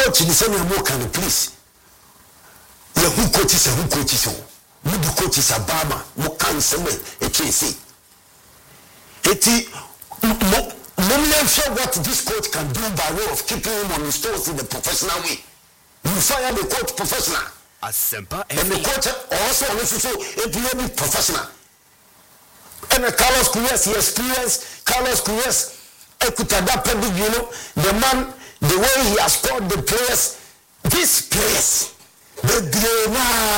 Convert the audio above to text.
coach ni say me can please ya who coaches so me the coaches abama mo kan say me e chese eti Many sure what this coach can do by way of keeping him on his toes in the professional way. You fire the coach professional. And the coach also also a professional. And Carlos Queiroz, he experienced Carlos Queiroz, you know, the man, the way he has scored the players, these players, the